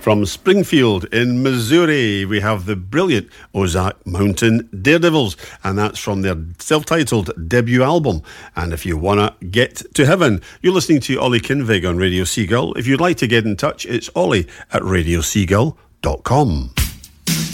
From Springfield in Missouri, we have the brilliant Ozark Mountain Daredevils, and that's from their self-titled debut album. And if you want to get to heaven, you're listening to Ollie Kinvig on Radio Seagull. If you'd like to get in touch, it's ollie@radioseagull.com.